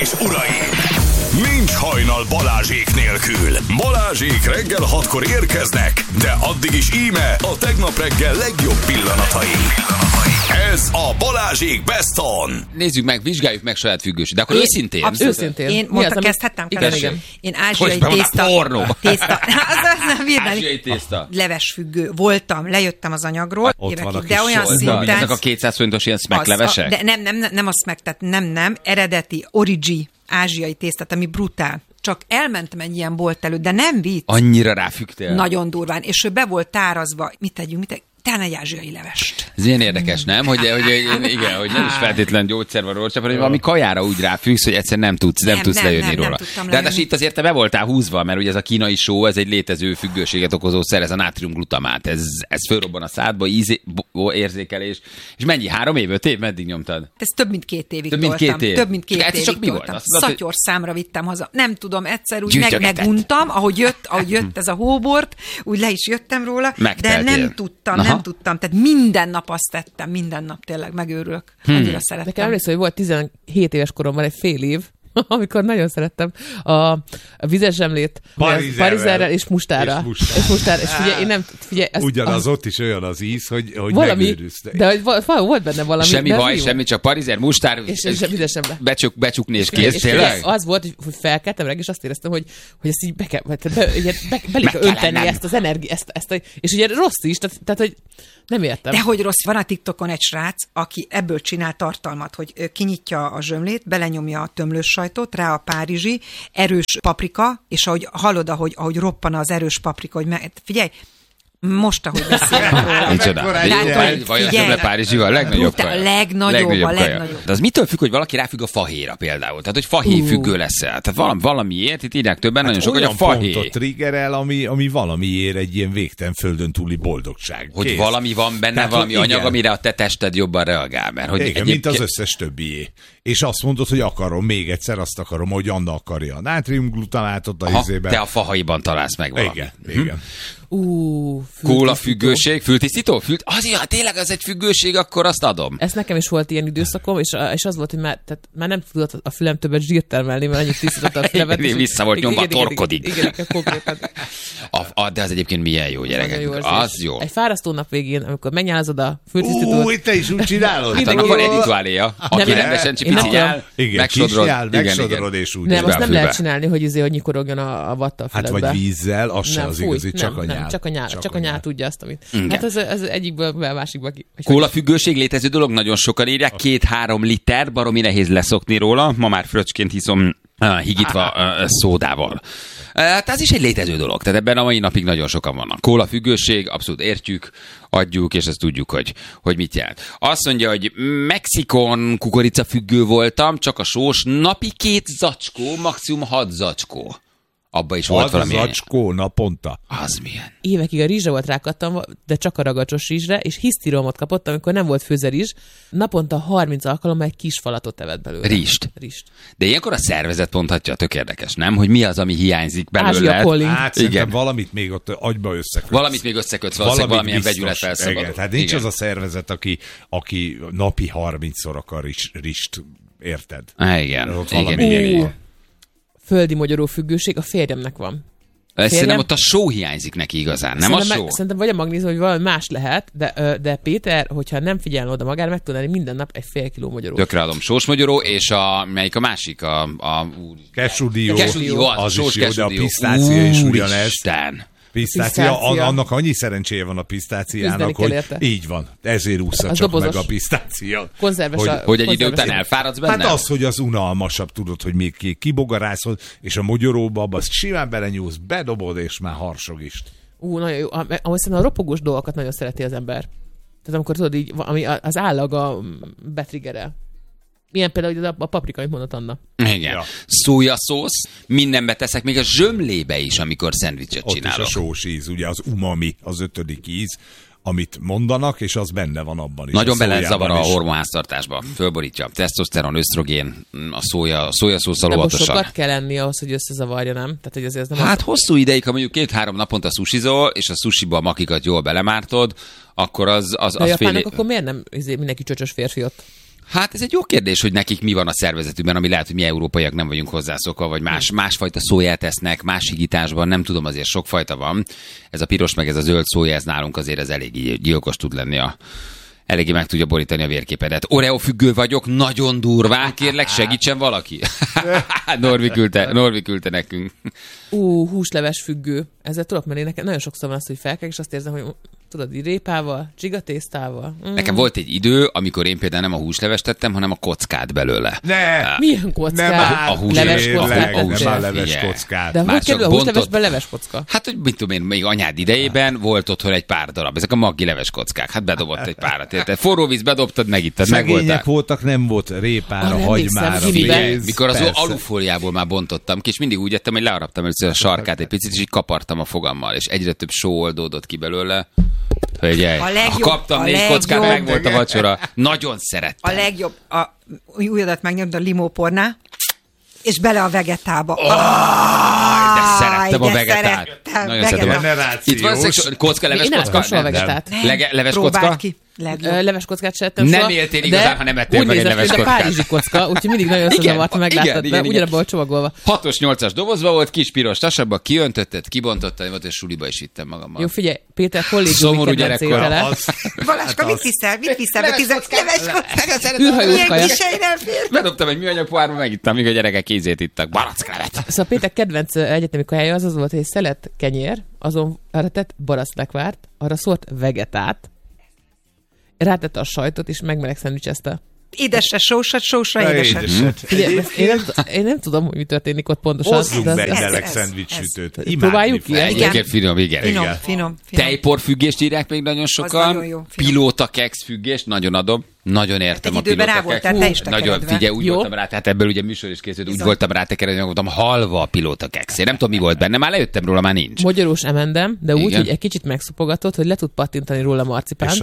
és uraim! Nincs hajnal Balázsék nélkül. Balázsék reggel 6-kor érkeznek, de addig is íme a tegnap reggel legjobb pillanatai. Ez a Balázsék Best On. Nézzük meg, vizsgáljuk meg saját függőség. De akkor őszintén. Őszintén. Én kezdhettem? Igen. Én ázsiai tészta. Ázsiai tészta. Leves függő voltam, lejöttem az anyagról. De olyan szinten. Ezek a 200 forintos ilyen smack levesek? De nem a smack, tehát nem. Eredeti, origi, ázsiai tésztát, ami brutál. Csak elmentem egy ilyen bolt előtt, de nem vicc. Annyira ráfügtél? Nagyon durván. És ő be volt tárazva. Mit tegyünk? Talán egy ázsiai levest. Ez ilyen érdekes, nem? Hogy nem is feltétlen gyógyszer van róla, hanem valami kajára úgy ráfüggsz, hogy egyszer nem tudsz lejönni róla. De hát itt azért te be voltál húzva, mert ugye ez a kínai só, ez egy létező függőséget okozó szer, ez a nátriumglutamát. Ez fölrobban a szádba, érzékelés. És mennyi? 3 év, 5 év? Meddig nyomtad? Ez több mint 2 évig toltam. Több mint 2 évig csak mi toltam. volt? Szatyorszámra vittem haza. Nem tudom, egyszer úgy meguntam, ahogy jött ez a hóbort, úgy le is jöttem róla, de nem tudtam. Tehát minden nap azt tettem, minden nap tényleg megőrülök. Annyira szerettem. Nekem emlékszem, hogy volt 17 éves koromban egy fél év, amikor nagyon szerettem a vizes zsemlét parizerrel és mustárral. És figyelj, ugyanaz ott is olyan az íz, hogy megőrülsz. De hogy volt benne valami. Semmi baj, semmi, csak parizer, mustár, és vizes zsemle. Becsukni és kész, tényleg? Az volt, hogy felkeltem meg, és azt éreztem, hogy ezt így be kell önteni ezt az energiát, és ugye rossz is, tehát hogy nem értem. De hogy rossz, van a TikTokon egy srác, aki ebből csinál tartalmat, hogy kinyitja a zsömlét, belenyomja a tömlős sajtot, rá a párizsi, erős paprika, és ahogy hallod, ahogy roppan az erős paprika, hogy figyelj, most, ahogy beszélek róla. Micsoda? Vagy a zsömle párizsival? Legnagyobb kaja. Legnagyobb. De az mitől függ, hogy valaki ráfügg a fahéjra például? Tehát, hogy fahéj függő lesz-e? Tehát valamiért, itt írják többen nagyon sok, hogy a fahéj. Olyan triggerel, ami valamiért egy ilyen végtelen földön túli boldogság. Hogy valami van benne, tehát, valami anyag, amire a te tested jobban reagál. Mert, hogy igen, mint az összes többié. És azt mondod, hogy akarom még egyszer, azt akarom, hogy Anna akarja a nátriumglutamátot a hízében. Te a fahaiban találsz meg valamit. Igen. Kóla függőség, fültisztító? Tényleg az egy függőség, akkor azt adom. Ez nekem is volt ilyen időszakom, és az volt, hogy már nem tudott a fülem többet zsírt termelni, mert annyit tisztított a fülemet. Vissza volt nyomva, torkodik. Igen, konkrétan. De az egyébként milyen jó, gyerekek. Az jó. Egy fárasztó nap végén, amikor megnyálazod a fültisztítót. Te is úgy csinálod? Hát annak van egy rituáléja. Aki rendesen csipiciál, megsodrod és úgy. Nem, azt nem lehet csinálni, hogy nyikorogjon a vatta a füledbe. Hát vagy vízzel, az sem az igazi, csak a nyál. Csak a nyál tudja azt, amit. Hát ez egyikből a másikba ki. Kólafüggőség létező dolog, nagyon sokan írják, 2-3 liter, baromi nehéz leszokni róla, ma már fröccsként hiszom higítva szódával. Tehát ez is egy létező dolog, tehát ebben a mai napig nagyon sokan vannak. Kólafüggőség, abszolút értjük, adjuk, és ezt tudjuk, hogy mit jelent. Azt mondja, hogy Mexikon kukoricafüggő voltam, csak a sós, napi 2 zacskó, maximum 6 zacskó. Abba is volt valami. 6 zacskó naponta. Az milyen? Évekig a rizsre volt rákattam, de csak a ragacsos rizsre, és hisztiromot kapott, amikor nem volt főzerizs. Naponta 30 alkalommal egy kis falatot evett belőle. Rizst. De ilyenkor a szervezet mondhatja, tök érdekes, nem? Hogy mi az, ami hiányzik belőle. Hát szerintem valamit még ott agyba összekötsz. Valamit még összekötsz, valószínűleg valamilyen vegyület felszabadul. Igen, tehát nincs az a szervezet, aki napi 30-szor akar rizst, érted? Igen. Földi magyaró függőség a férjemnek van. Szerintem ott a só hiányzik neki igazán, nem a só? Szerintem vagy a magnézium, hogy valami más lehet, de Péter, hogyha nem figyelne oda magára, meg tudná minden nap egy fél kiló magyaró. Tökre adom. Sós magyaró, és melyik a másik? Kesudió. Az is jó, de a pisztácia is ugyanez. Pisztácia. Annak annyi szerencséje van a pisztáciának, hogy így van. Ezért ússza csak dobozos. Meg a pisztácia. Hogy egy idő után elfáradsz benne? Hát az, hogy az unalmasabb, tudod, hogy még kibogarászod, és a magyaróba abba simán belenyúlsz, bedobod, és már harsog is. Nagyon jó. Ahogy szerintem a ropogós dolgokat nagyon szereti az ember. Tehát amikor tudod így, ami az állag a betriggerel. Milyen például a paprika, amit mondott Anna. Igen. Ja. Szójaszósz, mindenbe teszek, még a zsömlébe is, amikor szendvicset csinálok. Ott is a sós íz, ugye az umami, az 5. íz, amit mondanak, és az benne van abban is. Nagyon belezavar a hormonháztartásba. Fölborítja. Tesztoszteron, ösztrogén, a szójaszószal óvatosan. De sokat kell enni ahhoz, hogy összezavarja, nem? Tehát, hogy azért nem hát hosszú ideig, ha mondjuk 2-3 naponta sushizol, és a sushiba a makikat jól belemártod, akkor az fél... akkor miért nem mindenki csöcsös férfi ott? Hát ez egy jó kérdés, hogy nekik mi van a szervezetükben, ami lehet, hogy mi európaiak nem vagyunk hozzászokva, vagy másfajta szóját esznek, más higításban, nem tudom, azért sokfajta van. Ez a piros meg ez a zöld szója, ez nálunk azért ez elég gyilkos tud lenni eléggé meg tudja borítani a vérképedet. Oreo függő vagyok, nagyon durván, kérlek, segítsen valaki. Norvi küldte nekünk. Húsleves függő. Ezzel tudok menni, nekem nagyon sokszor van az, hogy felkelek, és azt érzem, hogy tudod, így répával, csigatésztával. Nekem volt egy idő, amikor én például nem a húslevest tettem, hanem a kockát belőle. Milyen kockát? Nem, a leves kockát. Nem a leves kockát. De hogy kerül a húslevesben leves kocka? Hát, hogy mit tudom én, még anyád idejében volt otthon egy pár darab. Ezek a Maggi leves kockák. Hát bedobott egy párat. Érted? Forró víz bedobtad, megittad, szegények voltak, nem volt répára, hagymára. Mikor az alufóliából már bontottam ki, és mindig úgy ettem, hogy learaptam először a sarkát egy picit, és így kapartam a fogammal, és egyre több só oldódott ki belőle. Hölgyej, ha kaptam 4 kockát, meg volt a vacsora. Nagyon szerettem. A legjobb, újadat megnyomd a limópornál, és bele a vegetába. De szerettem a vegetát. Nagyon szerettem. Itt van kocka, leves kocka? Én nem kapcsolom a vegetát. Leves kocka? Leves kockát se ettem soha. Nem éltél igazán, ha nem ettél meg egy leves kockát. Úgy nézett, párizsi kocka, úgyhogy mindig nagyon összezavart, meglátod, de ugyanabban volt csomagolva. 6-os, 8-as dobozba volt, kis piros tasabba, kiöntötted, kibontottad, és suliba is vittem magammal. Jó, figyelj, Péter kollégiumi kedvencétele. Balázska, mit viszel be 10 leves kockát? Űrhajós kaja. Bedobtam egy műanyag pohárba, megittam, míg a gyerekek kézét ittak. Baracklevet. Szóval Péter kedvenc egyetemi kajája az volt, hogy egy szelet kenyér, azon arra tett baracklekvárt, arra szólt vegetát, rátette a sajtot, és megmeleg szendvicsezte. Édesre, sósra, édesre. Én nem tudom, hogy mi történik ott pontosan. Hozzunk be egy meleg szendvicssütőt. Próbáljuk ki? Egyébként finom. Tejporfüggést írják még nagyon sokan. Pilóta keksz függést, nagyon adom. Nagyon értem a pilóta keksz. Nagyon, figyelj, úgy voltam rá, tehát ebből ugye műsor is készült, úgy voltam rá tekeredni, voltam halva a pilóta keksz. Én nem tudom, mi volt benne, már lejöttem róla, már nincs. Magyarós emendem, de úgy, hogy egy kicsit megszopogatott, hogy le tud pattintani róla marcipánt.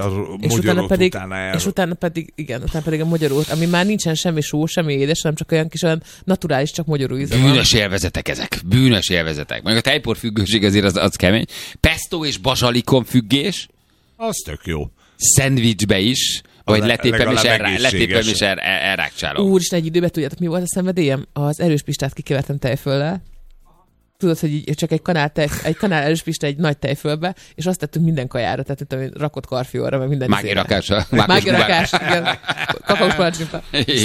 És utána pedig a magyarót, ami már nincsen semmi só, semmi édes, hanem csak olyan kis olyan naturális, csak magyaró íze van. Bűnös élvezetek ezek. Bűnös élvezetek. Meg a tejporfüggőség azért az kemény. Pesto és bazsalikon függés. Az tök jó. Szendvicsbe is. Vagy letépem és elrákcsálom. Úristen, egy időben tudjátok, mi volt a szenvedélyem? Az erős pistát kikevertem tejföllel. Tudod, hogy csak egy kanál erős pista egy nagy tejfölbe, és azt tettünk minden kajára, tehát rakott karfióra, meg minden Mágirakás. Igen. Kakaós palacsinta.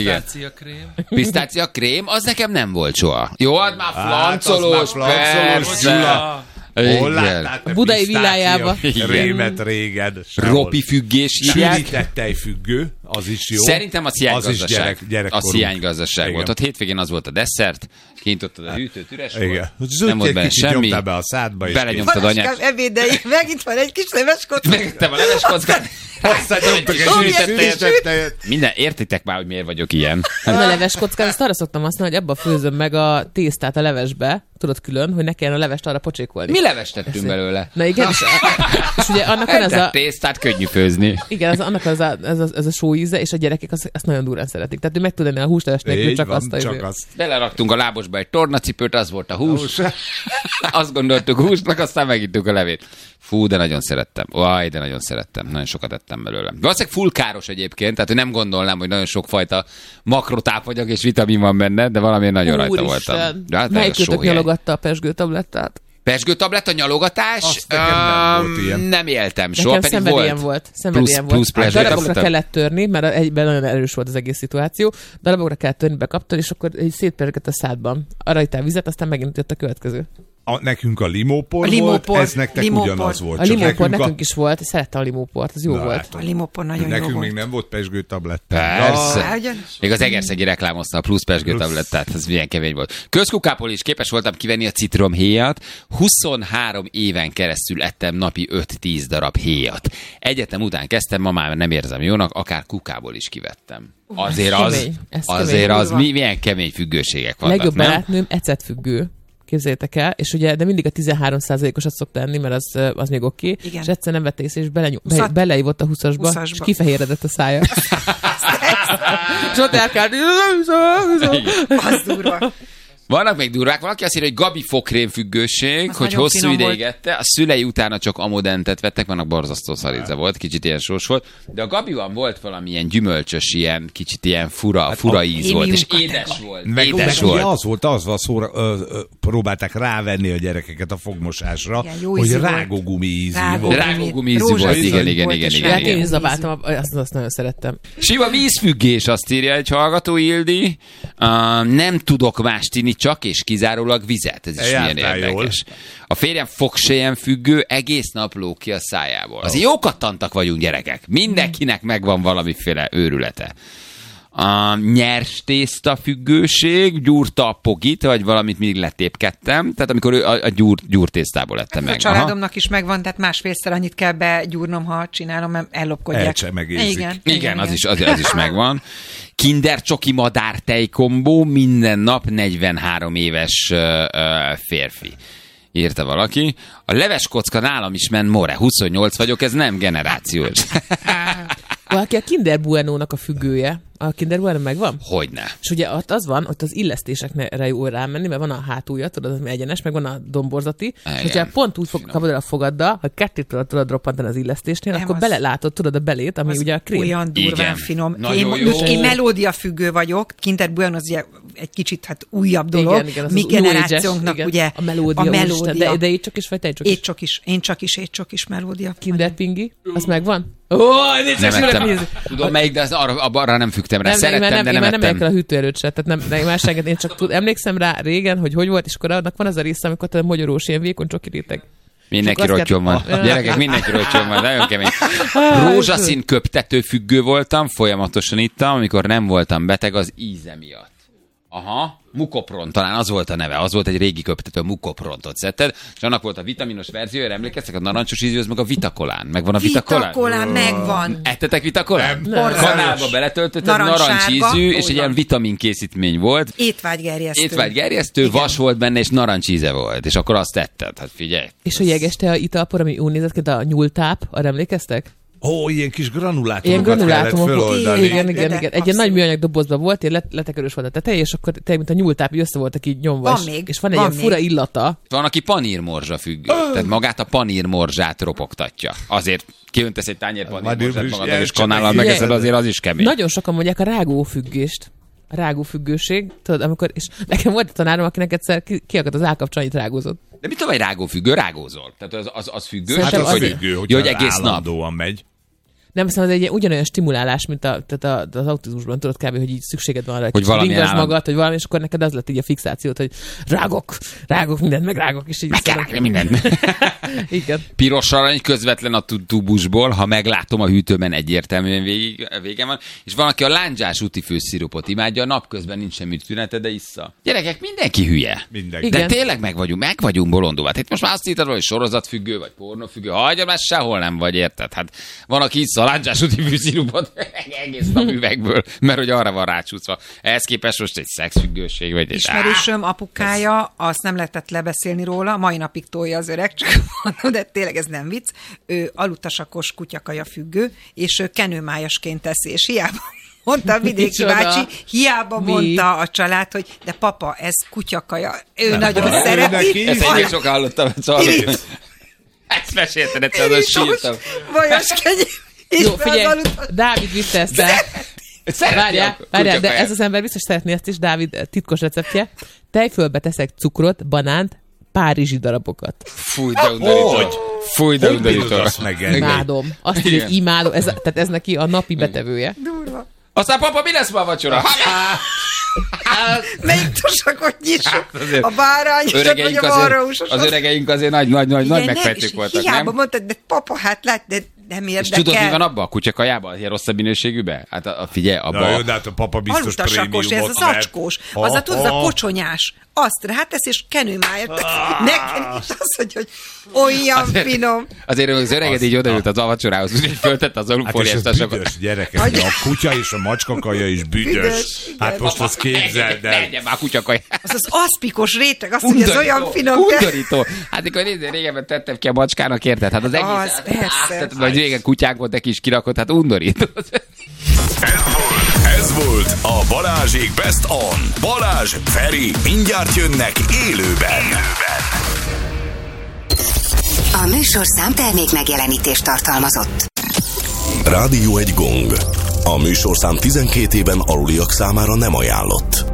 Pisztácia krém, az nekem nem volt soha. Jó, ad már flancolós, persze. Hol láttál te Budai villájába. Rémet régen. Ropi függés írják. Sűrített tejfüggő, az is jó. Szerintem az hiánygazdaság. Az hiánygazdaság volt. Ott hétvégén az volt a desszert, kintottad a hűtőt, üres volt. Nem volt benne semmi. Be a szádba is. Belenyomtad anyát. Ebédeig, megint van egy kis leves kocka. Megittem a leves kockát. Aztán nyomtak egy sűrített tejet. Minden, értitek már, hogy miért vagyok ilyen. A leves kockát, azt arra szoktam használni, hogy abba főzöm meg a tésztát a levesbe, tudod külön, hogy ne kelljen a levest arra pocsékolni. Mi levest tettünk belőle? Na igen, és ugye annak van ez a... tésztát könnyű főzni. Igen, annak ez a só íze, és a gyerekek azt nagyon durán szeretik. Tehát ő meg tud enni a húsleves nélkül, csak azt. Beleraktunk a lábosba egy tornacipőt, az volt a hús. Azt gondoltuk húsnak, aztán megittük a levét. Fú, de nagyon szerettem. De nagyon szerettem. Nagyon sokat ettem belőle. Valószínűleg full káros egyébként, tehát nem gondolnám, hogy nagyon sokfajta makrotápanyag és vitamin van benne, de valami nagyon rajta voltam. Melyikőtök nyalogatta a pezsgőtablett? Pezsgőtabletta, nyalogatás? Nem éltem soha, nekem pedig volt. Plusz darabokra kellett törni, mert egyben nagyon erős volt az egész szituáció. Darabokra kellett törni, bekaptad, és akkor szétpörgött a szádban. Arra ittál vizet, aztán megint jött a következő. Nekünk a limópor volt, ez nektek ugyanaz volt. A limópor nekünk is volt, szerettem a limóport, az jó volt. Hát, a limópor nagyon jó volt. Nekünk még nem volt pezsgőtablett. Persze. Még az Egerszegi reklámozta a plusz pezsgőtablettát, ez milyen kemény volt. Közkukából is képes voltam kivenni a citromhéjat. 23 éven keresztül ettem napi 5-10 darab héjat. Egyetem után kezdtem, ma már nem érzem jónak, akár kukából is kivettem. Azért az milyen kemény függőségek vannak, legjobb barátnőm ecetfüggő. Képzeljétek el, és ugye, de mindig a 13%-osat szokta enni, mert az még oké. És egyszer nem vette észre, és beleívott a 20-asba, és kifehéredett a szája. És ott elkárt. Az durva. Vannak még durvák, valaki azt írja, hogy Gabi fokrém függőség, hogy hosszú ideig ette, a szülei utána csak amodentet vettek, vannak borzasztó szaríze volt, kicsit ilyen sós volt, de a Gabiban volt valamilyen gyümölcsös, ilyen kicsit ilyen fura íz volt, és édes volt. Édes volt. Az volt, próbálták rávenni a gyerekeket a fogmosásra, hogy rágógumi ízű volt. Rágógumi ízű volt, igen. Én is zabáltam, azt nagyon szerettem. Sima vízfüggés, azt írja egy hallgató, Ildi. Nem tudok mást inni, csak és kizárólag vizet. Ez is milyen érdekes. A férjem fogsejjen függő, egész nap lóg ki a szájából. Azért jókat tantak vagyunk, gyerekek. Mindenkinek megvan valamiféle őrülete. A nyers tészta függőség, gyúrta a pogit, vagy valamit mindig letépkedtem. Tehát amikor a gyúrtésztából lettem meg. A családomnak is megvan, tehát másfélszer annyit kell begyúrnom, ha csinálom, mert ellopkodják. Igen, az is megvan. Kinder csoki madár tejkombó, minden nap 43 éves férfi. Írta valaki. A leveskocka nálam is ment more. 28 vagyok, ez nem generációs. Valaki a Kinder Bueno-nak a függője. A Kinder Bueno megvan? Hogyne. És ugye ott az van, ott az illesztésekre jó rámenni, mert van a hátulja, tudod, az egyenes, meg van a domborzati. És hogyha pont úgy kapod el a fogaddal, hogy kettőt tudod roppantani az illesztésnél, nem, akkor belelátod, tudod a belét, ami ugye a krém. Olyan durván finom. Én melódia függő vagyok. Kinder Bueno az ugye egy kicsit újabb dolog. Igen, mi generációnknak ugye a melódia. De étcsok is, vagy tejcsok is? Étcsok is melódia. Kinder Pingi, az megvan? Tudom melyik, de arra nem fügtem rá. Szerettem, de nem ettem. Nem megyek el a hűtőerőt se, tehát nem másságet. Én csak emlékszem rá régen, hogy volt, és akkor annak van az a része, amikor a magyarós ilyen vékony csoki réteg. Mindenki rottyon van. Gyerekek, mindenki rottyon van. Nagyon kemény. Rózsaszín köptető függő voltam, folyamatosan ittam, amikor nem voltam beteg az íze miatt. Aha, Mukopron, talán az volt a neve, az volt egy régi köptető, Mukoprontot szedted, és annak volt a vitaminos verziója, emlékeztek, a narancsos ízű, az meg a Vitakolán. Megvan a Vitakolán? Vitakolán megvan. Ettetek Vitakolán? Kanálba beletöltötted, narancsízű, és egy ilyen vitaminkészítmény volt. Étvágygerjesztő, vas volt benne, és narancsíze volt, és akkor azt tetted, hát figyelj. És a jegeste a italpor, ami úgy nézett ki, a nyúltáp, arra emlékeztek? Ilyen kis granulátumokat kellett föloldani. Igen. Egy ilyen nagy műanyag dobozban volt, ilyen letekörös volt a teteje, és akkor mint a nyúltáp, össze voltak így nyomva. És van egy ilyen fura illata. Van, aki panírmorzsa függő. Tehát magát a panírmorzsát ropogtatja. Azért kiöntesz egy tányér panírmorzsát magadnak, és kanállal megeszed, azért az is kemény. Nagyon sokan mondják a rágófüggést. A rágófüggőség, tudod, amikor, és nekem volt egy tanárom, akinek egyszer kiakadt az állkapcsa, annyit rágózott. De mit tudom, hogy rágófüggő? Rágózol. Tehát az függő? Hát az függő, hogy egész állandóan megy. Nem hiszem, ez egy ugyanolyan stimulálás, mint az autizmusban, tudod kb., hogy így szükséged van arra, hogy ringasd magad, hogy valami, és akkor neked az lett így a fixációt, hogy rágok mindent, megrágok, és így megrágok mindent. Igen. Piros arany közvetlen a tubusból, ha meglátom a hűtőben, egyértelműen vége van, és van, aki a lándzsás útifőszirupot imádja, a napközben nincs semmi tünete, de issza. Gyerekek, mindenki hülye. Mindenki. De tényleg meg vagyunk bolondul. Hát itt most már azt írtad, hogy sorozatfüggő, vagy pornófüggő, hagyja, már sehol nem vagy, érted? Hát van, aki a lándzsás útifűszirupot egész nap üvegből, mert hogy arra van rácsúszva. Ehhez képest most egy szexfüggőség, vagy egy... Ismerősöm apukája, azt nem lehetett lebeszélni róla, mai napig tolja az öreg, csak mondom, de tényleg ez nem vicc. Ő alutasakos kutyakaja függő, és ő kenőmájasként teszi, és hiába mondta a vidéki bácsi, hiába mondta a család, hogy de papa, ez kutyakaja. Ő nagyon szereti. Ezt egyébként sok hallottam, ezt mesélted, egyszer az sírtam. Vajas kenyér. Jó, figyelj, Dávid vitte ezt el. Várjál, de ez az ember biztos szeretné ezt is, Dávid titkos receptje. Tejfölbe teszek cukrot, banánt, párizsi darabokat. Fúj, de undorító. Imádom. Azt így, hogy imádom. Tehát ez neki a napi betevője. Durva. Aztán papa, mi lesz ma a vacsora? Melyik tosakot nyissuk? A bárányosat, vagy a marhaúsosat? Az öregeink azért nagy megfejtők voltak, nem? Hiába mondtad, de papa, hát lát, de nem érdekel. És tudod, mi van abban? A kutyakajában? Ilyen rosszabb minőségűben? Hát figyelj, abban... Na jó, de hát a papa biztos prémiumot ez az acskós. Az a tudod, a kocsonyás. Azt rátesz, és kenőmáját. Nekem is az, hogy olyan finom. Azért az öreged így odaült az vacsorához, úgyhogy föltette az alufóliás tasokat. Hát és gyerekek, a kutya és a macskakaja is büdös. Hát most azt képzeld el. Menjen már kutyakaja. Az az aszpikos réteg, azt mondja, ez olyan finom. Undorító. Hát akkor régebben tettem ki a macskának, érted? Hát az egész... Az, persze. Vagy régen kutyák volt, de kis kirakott, hát undorító. Ez volt a Balázsék Best On. Balázs, Feri, mindjárt jönnek élőben. A műsorszám termék megjelenítést tartalmazott. Rádió egy gong. A műsorszám 12 éven aluliak számára nem ajánlott.